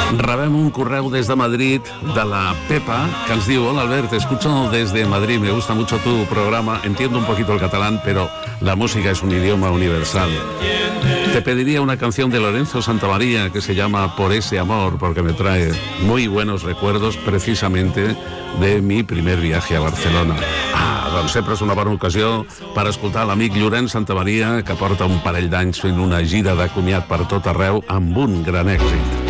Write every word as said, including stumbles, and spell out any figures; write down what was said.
Rebem un correu desde Madrid de la Pepa que ens diu: hola Albert, escucho desde Madrid, me gusta mucho tu programa, entiendo un poquito el catalán, pero la música es un idioma universal. Te pediría una canción de Lorenzo Santamaría que se llama Por ese amor, porque me trae muy buenos recuerdos precisamente de mi primer viaje a Barcelona. Ah, doncs sempre és una bona ocasió per escoltar l'amic Llorenç Santamaría, que porta un parell d'anys fent una gira de comiat per tot arreu amb un gran èxit.